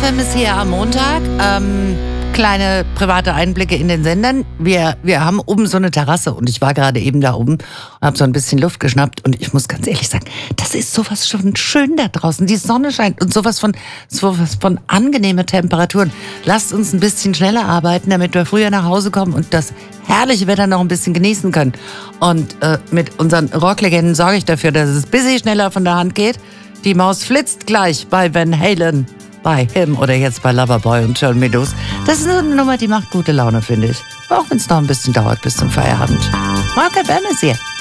FM ist hier am Montag. Kleine private Einblicke in den Sendern. Wir haben oben so eine Terrasse und ich war gerade eben da oben und habe so ein bisschen Luft geschnappt und ich muss ganz ehrlich sagen, das ist sowas schon schön da draußen. Die Sonne scheint und sowas von angenehme Temperaturen. Lasst uns ein bisschen schneller arbeiten, damit wir früher nach Hause kommen und das herrliche Wetter noch ein bisschen genießen können. Und mit unseren Rocklegenden sorge ich dafür, dass es ein bisschen schneller von der Hand geht. Die Maus flitzt gleich bei Van Halen, bei Him oder jetzt bei Loverboy und John Meadows. Das ist eine Nummer, die macht gute Laune, finde ich. Auch wenn es noch ein bisschen dauert bis zum Feierabend. Mark FM ist hier.